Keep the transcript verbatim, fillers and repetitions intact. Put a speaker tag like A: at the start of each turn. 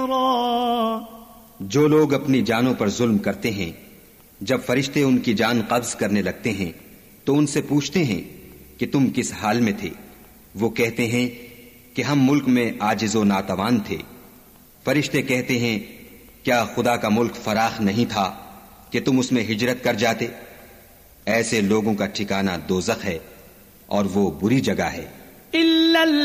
A: जो लोग अपनी जानों पर जुल्म करते हैं, जब फरिश्ते उनकी जान कब्ज करने लगते हैं तो उनसे पूछते हैं कि तुम किस हाल में थे। वो कहते हैं कि हम मुल्क में आजिज़ो नातवान थे। फरिश्ते कहते हैं, क्या खुदा का मुल्क फराख नहीं था कि तुम उसमें हिजरत कर जाते? ऐसे लोगों का ठिकाना दोज़ख है और वो बुरी जगह है।